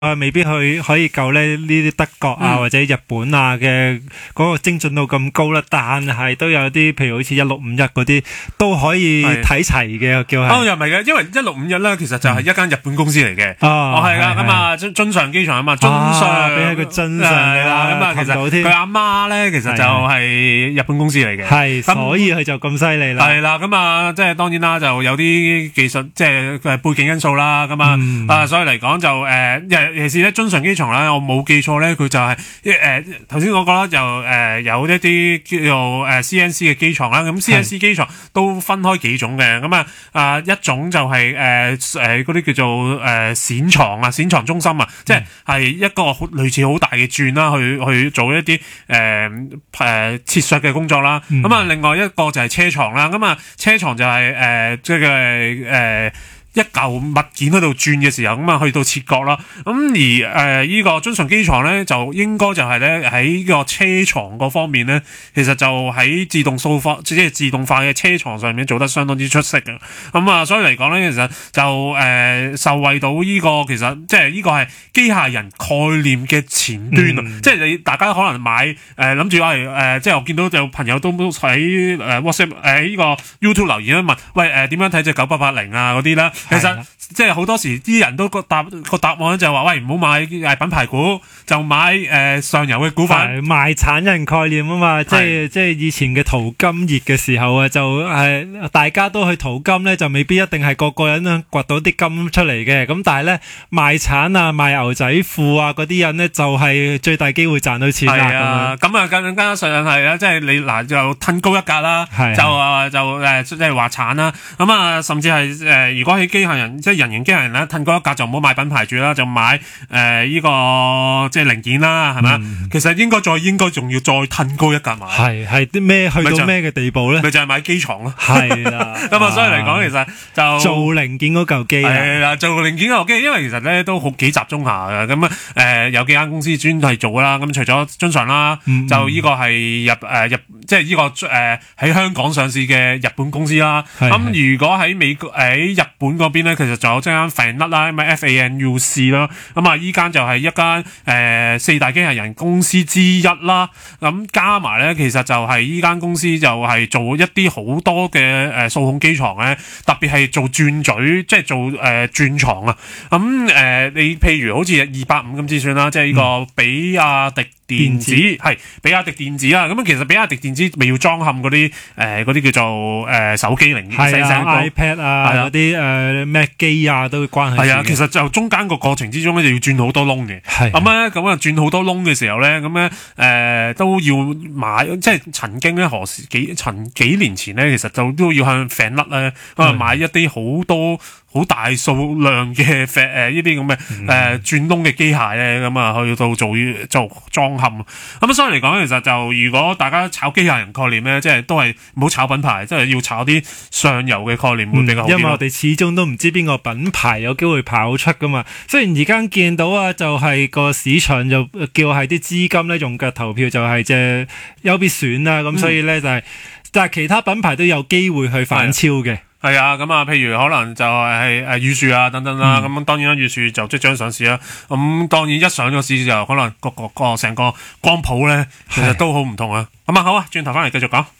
未必可以夠咧呢啲德國啊或者日本啊嘅嗰個精準度咁高啦，但係都有啲譬如好似1651嗰啲都可以睇齊嘅叫係。 又唔係嘅，因為1651咧其實就係一間日本公司嚟嘅。係㗎，咁啊津上機場啊嘛，津上俾一個津上啦， 咁啊其實佢阿媽咧其實就係日本公司嚟嘅， 係所以佢就咁犀利啦。 係啦，咁啊即係當然啦，就有啲技術即係背景因素啦，咁啊所以嚟講就尤其是咧津上機場咧，我冇記錯咧，佢就係頭先我覺得就有一啲叫做CNC 嘅機床啦，咁 CNC 機床都分開幾種嘅，咁一種就係嗰啲叫做閃床中心啊，即係一個類似好大嘅鑽啦，去做一啲切削嘅工作啦，咁另外一個就係車床啦，咁車床就係即係一嚿物件喺度轉嘅時候，咁去到切割啦。咁而呢個津上機床咧，就應該就係咧喺呢個車床嗰方面咧，其實就喺自動化嘅車床上面做得相當之出色嘅。咁所以嚟講咧，其實就受惠到呢個其實即係呢個係機械人概念嘅前端啊！即係大家可能買諗住即係我見到有朋友都喺WhatsApp 呢個 YouTube 留言問，喂點樣睇隻9880啊嗰啲啦？其實即係好多時啲人都個答案咧就係話，喂唔好買品牌股，就買上游嘅股份， 賣產人概念啊嘛，即係以前嘅淘金熱嘅時候啊，就係大家都去淘金咧，就未必一定係個個人掘到啲金出嚟嘅，咁但係咧賣產啊賣牛仔褲啊嗰啲人咧就係最大機會賺到錢啦。 咁更加上係啦，即係你嗱就褪高一格啦，就即係話產啦，咁甚至係如果喺機械人即係人形機械人咧，褪高一格就唔好買品牌住啦，就買呢個即係零件啦，係咪？其實應該仲要再褪高一格買。 係啲咩去到咩嘅地步咧？ 咪就係買機床咯。 係啦， 咁所以嚟講，其實就做零件嗰嚿機係啦，做零件嗰嚿機，因為其實咧都好幾集中下嘅。咁有幾間公司專係做啦。咁除咗津上啦，就呢個係即係呢個喺香港上市嘅日本公司啦。咁如果喺日本嗰邊咧，其實仲有間 FANUC 啦，咩 FANUC 啦，咁依間就係一間4大機械人公司之一啦。咁加埋咧，其實就係依間公司就係做一啲好多嘅數控機床咧，特別係做轉嘴，即係做轉床啊。咁你譬如好似285咁之算啦，即係呢個比亞迪電子係比亞迪電子啦，咁其實比亞迪電子咪要裝嵌嗰啲叫做手機零件 ，iPad 啊嗰啲Mac 機啊都會關係。 係啊，其實就中間個過程之中咧就要轉好多窿嘅。咁轉好多窿嘅時候咧，咁咧都要買，即係曾經咧幾年前咧，其實就都要向 FANUC 咧買一啲好多好大數量嘅呢啲咁嘅轉窿嘅機械咧，咁去到做裝嵌。咁所以嚟講，其實就如果大家炒機械人概念咧，即係都係唔好炒品牌，即係要炒啲上游嘅概念會比較好啲。 因為我哋始終都唔知邊個品牌有機會跑出噶嘛。雖然而家見到啊，就係個市場就叫係啲資金咧用腳投票，就係隻優必選啦。咁所以咧但係其他品牌都有機會去反超嘅。 係啊，咁譬如可能就係宇樹啊等等啦，咁當然啦，宇樹就即將上市啦。咁當然一上咗市就可能個成個光譜咧，其實都好唔同啊。咁好啊，轉頭翻嚟繼續講。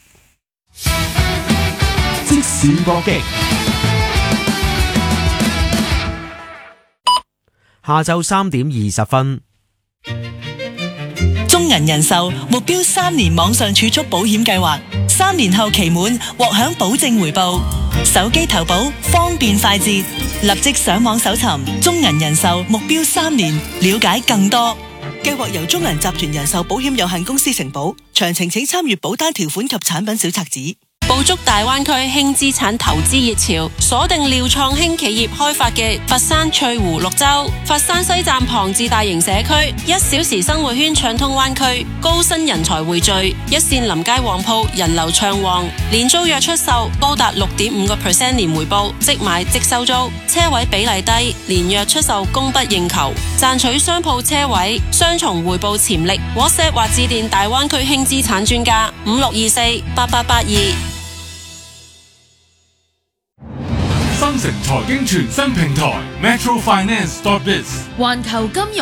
即時搏擊，下晝3點20分。 中銀人壽目標3年網上儲蓄保險計劃，3年後期滿獲享保證回報。手機投保方便快捷，立即上網搜尋中銀人壽目標3年，了解更多。計劃由中銀集團人壽保險有限公司承保，詳情請參閱保單條款及產品小冊子。 捕捉大灣區輕資產投資熱潮，鎖定廖創興企業開發嘅佛山翠湖綠洲、佛山西站旁至大型社區，1小時生活圈暢通灣區，高薪人才匯聚，一線臨街旺鋪人流暢旺，年租約出售高達6.5% 年回報，即買即收租，車位比例低，連約出售供不應求，賺取商鋪車位雙重回報潛力。WhatsApp 或致電大灣區輕資產專家56248882。 新城財經全新平台 metrofinance.biz。 環球金融